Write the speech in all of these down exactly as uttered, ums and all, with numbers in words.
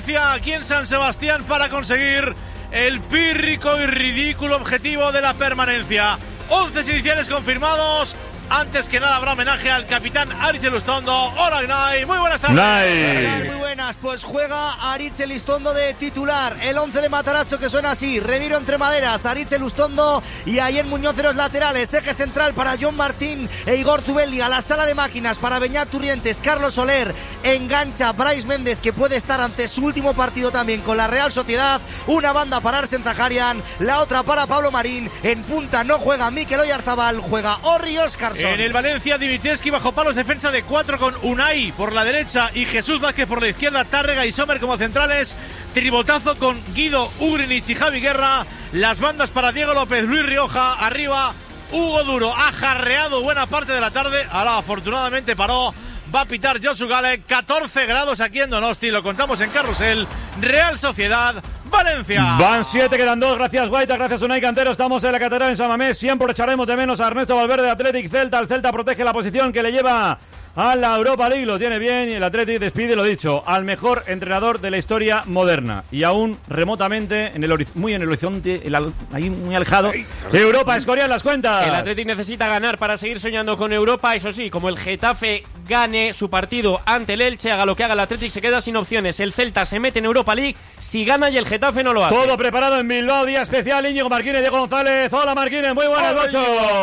Valencia, aquí en San Sebastián, para conseguir el pírrico y ridículo objetivo de la permanencia. once iniciales confirmados. Antes que nada habrá homenaje al capitán Aritz Elizondo. Hola, Unai, muy buenas tardes. Unai. Muy buenas, pues juega Aritz Elizondo de titular. El once de Matarazzo que suena así: Remiro entre maderas, Aritz Elizondo y Ayen Muñoz en los laterales. Eje central para John Martín e Igor Zubeldia. La sala de máquinas para Beñat Turrientes, Carlos Soler. Engancha Brais Méndez, que puede estar ante su último partido también con la Real Sociedad. Una banda para Arsen Zaharian, la otra para Pablo Marín. En punta no juega Mikel Oyarzabal, juega Orri Óscar. En el Valencia, Dimitrescu bajo palos, defensa de cuatro con Unai por la derecha y Jesús Vázquez por la izquierda, Tárrega y Sommer como centrales. Tribotazo con Guido, Ugrinich y Javi Guerra. Las bandas para Diego López, Luis Rioja. Arriba, Hugo Duro, ajarreado buena parte de la tarde. Ahora afortunadamente paró. Va a pitar Josu Gale. catorce grados aquí en Donosti, lo contamos en Carrusel. Real Sociedad, Valencia. Van siete, quedan dos. Gracias, Guaita. Gracias, Unai Cantero. Estamos en la catedral en San Mamés. Siempre echaremos de menos a Ernesto Valverde de Athletic Celta. El Celta protege la posición que le lleva a la Europa League. Lo tiene bien y el Athletic despide, lo dicho, al mejor entrenador de la historia moderna. Y aún remotamente, en el horiz- muy en el horizonte, el al- ahí muy alejado, Europa. Escorial, las cuentas. El Athletic necesita ganar para seguir soñando con Europa. Eso sí, como el Getafe gane su partido ante el Elche, haga lo que haga el Athletic, se queda sin opciones. El Celta se mete en Europa League si gana y el Getafe no lo hace. Todo preparado en Bilbao, día especial. Íñigo Marquínez, Diego González. Hola, Marquínez, muy buenas noches.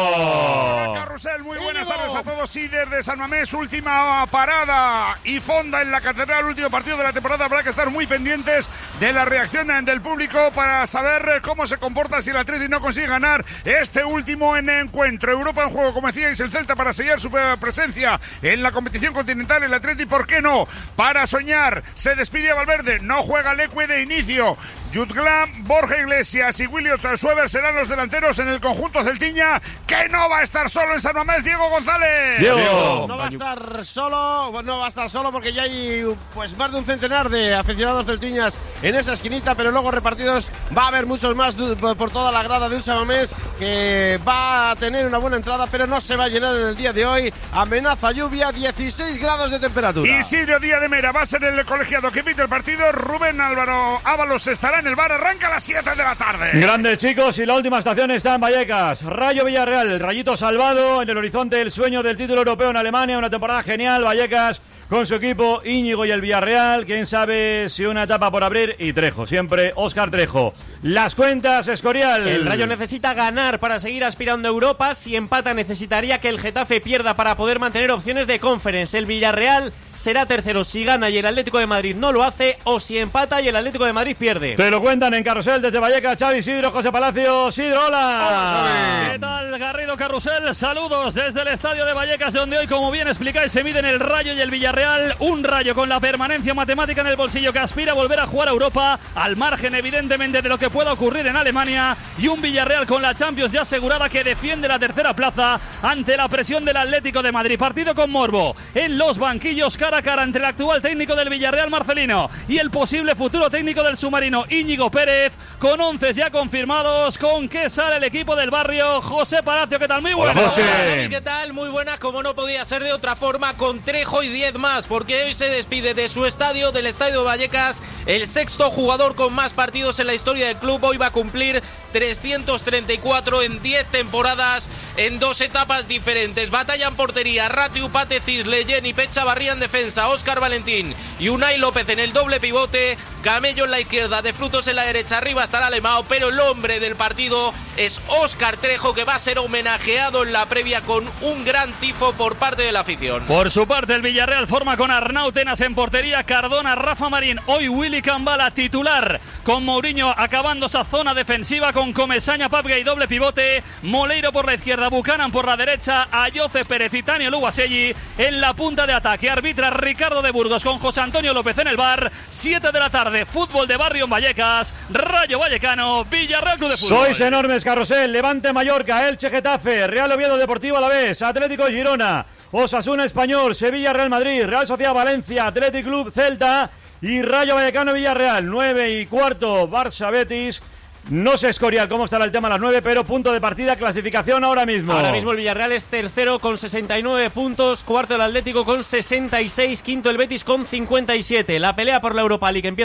Carrusel, muy buenas tardes a todos. Sí, desde San Mamés, última parada y fonda en la catedral, último partido de la temporada. Habrá que estar muy pendientes de la reacción del público para saber cómo se comporta si el Athletic no consigue ganar este último encuentro. Europa en juego, como decíais, el Celta para sellar su presencia en la competición continental. El Athletic, ¿por qué no? Para soñar. Se despide a Valverde, no juega Leque de inicio. Jutglam, Borja Iglesias y Willy Otazueber serán los delanteros en el conjunto celtiña, que no va a estar solo en San Mamés. Diego González. Diego. No va a estar solo, no va a estar solo porque ya hay pues más de un centenar de aficionados celtiñas en esa esquinita, pero luego repartidos va a haber muchos más por toda la grada de un San Mamés, que va a tener una buena entrada, pero no se va a llenar en el día de hoy. Amenaza lluvia, dieciséis grados de temperatura. Isidro Díaz de Mera va a ser el colegiado que pite el partido. Rubén Álvaro Ábalos estará en el bar. Arranca a las siete de la tarde. Grandes, chicos, y la última estación está en Vallecas. Rayo Villarreal, el Rayito salvado en el horizonte, el sueño del título europeo en Alemania. Una temporada genial. Vallecas con su equipo, Íñigo y el Villarreal. Quién sabe si una etapa por abrir. Y Trejo, siempre Óscar Trejo. Las cuentas, Escorial. El Rayo necesita ganar para seguir aspirando a Europa. Si empata, necesitaría que el Getafe pierda para poder mantener opciones de Conference. El Villarreal será tercero si gana y el Atlético de Madrid no lo hace, o si empata y el Atlético de Madrid pierde. Te lo cuentan en Carrusel desde Vallecas. Xavi Isidro, José Palacio. Isidro, hola. Hola, ¿qué tal, Garrido Carrusel? Saludos desde el estadio de Vallecas, donde hoy, como bien explicáis, se miden el Rayo y el Villarreal. Un Rayo con la permanencia matemática en el bolsillo, que aspira a volver a jugar a Europa, al margen evidentemente de lo que pueda ocurrir en Alemania, y un Villarreal con la Champions ya asegurada, que defiende la tercera plaza ante la presión del Atlético de Madrid. Partido con morbo en los banquillos, cara a cara entre el actual técnico del Villarreal, Marcelino, y el posible futuro técnico del submarino, Íñigo Pérez, con once ya confirmados. ¿Con qué sale el equipo del barrio? José Palacio, ¿qué tal? Muy buenas. Hola, José. ¿Qué tal? Muy buenas, como no podía ser de otra forma, con Trejo y diez más, porque hoy se despide de su estadio, del estadio de Vallecas, el sexto jugador con más partidos en la historia del club. Hoy va a cumplir trescientos treinta y cuatro en diez temporadas, en dos etapas diferentes. Batalla en portería, Ratiu, Pate, Cisle, Jenny, Pecha, Barría en defensa, Óscar Valentín y Unai López en el doble pivote, Camello en la izquierda, De Frutos en la derecha, arriba estará Alemão, pero el hombre del partido es Óscar Trejo, que va a ser homenajeado en la previa con un gran tifo por parte de la afición. Por su parte, el Villarreal forma con Arnau Tenas en portería, Cardona, Rafa Marín, hoy Willy Cambala titular, con Mourinho acabando esa zona defensiva, con Comesaña, Papga y doble pivote, Moleiro por la izquierda, Buchanan por la derecha, Ayoce Pérez y Tanio Luguaselli en la punta de ataque. Arbitra Ricardo de Burgos con José Antonio López en el bar. siete de la tarde, fútbol de barrio en Vallecas, Rayo Vallecano, Villarreal Club de Fútbol. Sois enormes, Carrusel. Levante Mallorca, Elche Getafe, Real Oviedo Deportivo Alavés, Atlético Girona, Osasuna Español, Sevilla Real Madrid, Real Sociedad Valencia, Athletic Club Celta y Rayo Vallecano Villarreal. nueve y cuarto, Barça Betis. No sé, Escorial, cómo estará el tema a las nueve, pero punto de partida, clasificación ahora mismo. Ahora mismo el Villarreal es tercero con sesenta y nueve puntos, cuarto el Atlético con sesenta y seis, quinto el Betis con cincuenta y siete. La pelea por la Europa League empieza